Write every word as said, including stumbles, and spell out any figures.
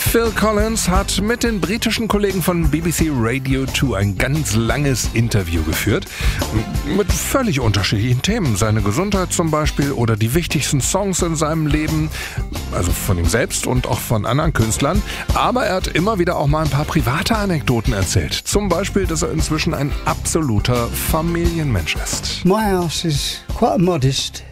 Phil Collins hat mit den britischen Kollegen von B B C Radio zwei ein ganz langes Interview geführt. Mit völlig unterschiedlichen Themen. Seine Gesundheit zum Beispiel oder die wichtigsten Songs in seinem Leben. Also von ihm selbst und auch von anderen Künstlern. Aber er hat immer wieder auch mal ein paar private Anekdoten erzählt. Zum Beispiel, dass er inzwischen ein absoluter Familienmensch ist. My house is quite modest.